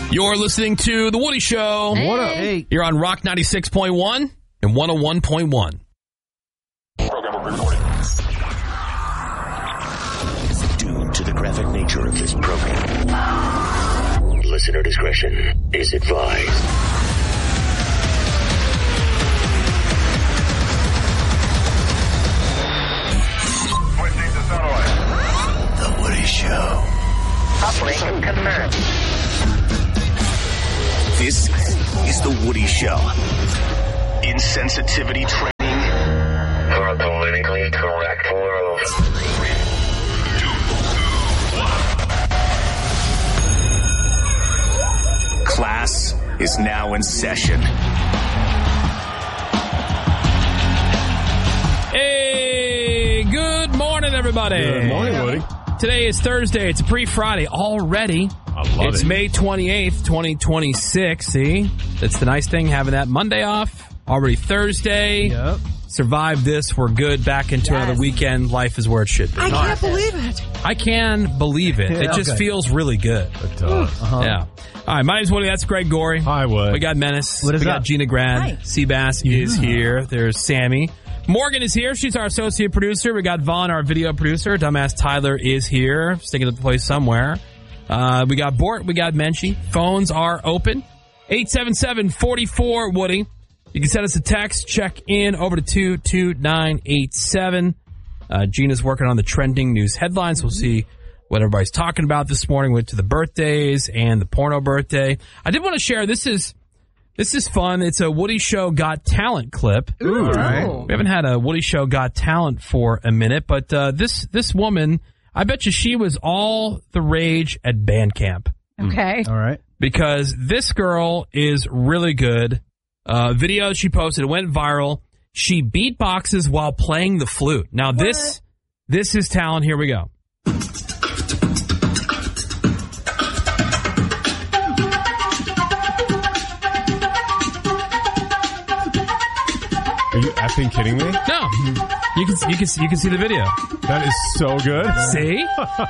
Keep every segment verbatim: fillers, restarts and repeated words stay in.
You're listening to The Woody Show. Hey. What up? Hey. You're on Rock ninety-six point one and one oh one point one. Program recording. Due to the graphic nature of this program, listener discretion is advised. Switching to satellite. The Woody Show. Uplink confirmed. This is The Woody Show. Insensitivity training for a politically correct world. Class is now in session. Hey, good morning, everybody. Good morning, Woody. Today is Thursday. It's a pre-Friday already. I love it's it. May twenty-eighth, twenty twenty-six. See? That's the nice thing, having that Monday off. Already Thursday. Yep. Survived this. We're good. Back into Yes. another weekend. Life is where it should be. I can't believe it. I can believe it. Yeah, it just okay. feels really good. It does. Uh-huh. Yeah. All right. My name's Woody. That's Greg Gorey. Hi, Wood. We got Menace. What is we got up? Gina Grad. Hi. Seabass is here. There's Sammy. Morgan is here. She's our associate producer. We got Vaughn, our video producer. Dumbass Tyler is here, sticking at the place somewhere. Uh, we got Bort. We got Menchie. Phones are open. eight seven seven, four four, Woody. You can send us a text. Check in over to two two nine eight seven. Uh, Gina's working on the trending news headlines. We'll see what everybody's talking about this morning. Went to the birthdays and the porno birthday. I did want to share. This is this is fun. It's a Woody Show Got Talent clip. Ooh, Oh. right. We haven't had a Woody Show Got Talent for a minute, but uh, this this woman, I bet you she was all the rage at band camp Okay. All right. because this girl is really good. Uh, video she posted, it went viral. She beatboxes while playing the flute. Now this this is talent. Here we go. Are you effing kidding me? No, you can you can you can see the video. That is so good. See?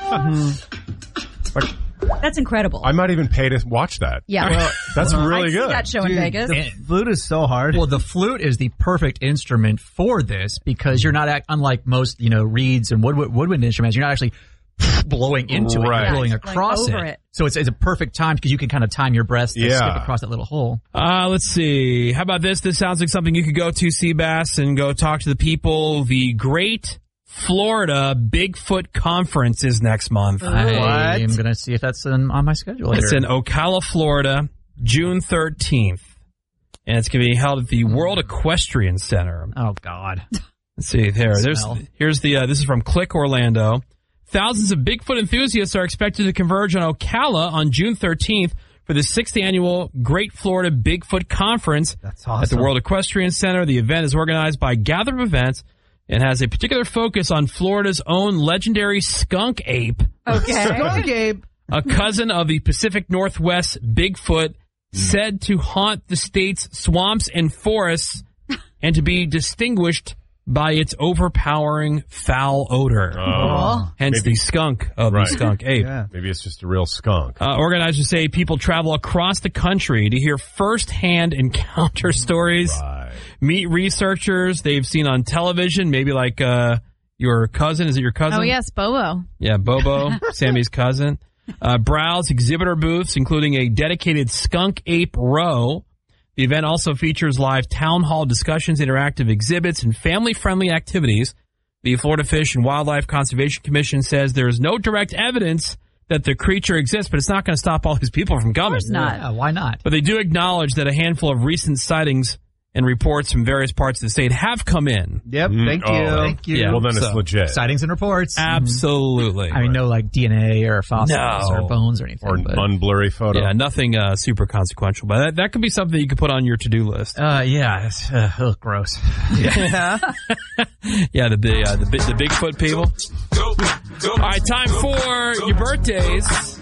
That's incredible. I might even pay to watch that. Yeah. Well, that's really I'd see good. that show in Vegas. The flute is so hard. Well, the flute is the perfect instrument for this because you're not, act, unlike most, you know, reeds and wood, woodwind instruments, you're not actually blowing into Right. it, you're blowing Yeah, across going over it. it. So it's, it's a perfect time because you can kind of time your breath to Yeah. skip across that little hole. Uh, let's see. How about this? This sounds like something you could go to, Seabass, and go talk to the people. The Great Florida Bigfoot Conference is next month. I am going to see if that's in, on my schedule later. It's in Ocala, Florida, June thirteenth. And it's going to be held at the World Equestrian Center. Oh, God. Let's see. There. There's, Smell. here's the, uh, this is from Click Orlando. Thousands of Bigfoot enthusiasts are expected to converge on Ocala on June thirteenth for the sixth annual Great Florida Bigfoot Conference. That's At the awesome. World Equestrian Center. The event is organized by Gather Events and has a particular focus on Florida's own legendary skunk ape, Okay. a cousin of the Pacific Northwest Bigfoot, said to haunt the state's swamps and forests and to be distinguished by its overpowering foul odor. Oh. Hence Maybe- the skunk of Right. the skunk ape. Maybe it's just a real skunk. Uh, organizers say people travel across the country to hear firsthand encounter stories, Right. meet researchers they've seen on television, maybe like uh, your cousin. Is it your cousin? Oh, yes, Bobo. Yeah, Bobo, Sammy's cousin. Uh, browse exhibitor booths, including a dedicated skunk ape row. The event also features live town hall discussions, interactive exhibits, and family-friendly activities. The Florida Fish and Wildlife Conservation Commission says there is no direct evidence that the creature exists, but it's not going to stop all these people from coming. Of course not. Yeah, why not? But they do acknowledge that a handful of recent sightings and reports from various parts of the state have come in. Yep. Mm, Thank oh. you. Thank you. Yeah. Well, then So- it's legit. Sightings and reports. Absolutely. I mean, no like D N A or fossils No. or bones or anything. Or but, unblurry photo. Yeah, nothing uh, super consequential, but that, that could be something you could put on your to-do list. uh, yeah, it's, uh, ugh, gross. Yeah, the big, uh, the, big- the Bigfoot people. All right, time for your birthdays.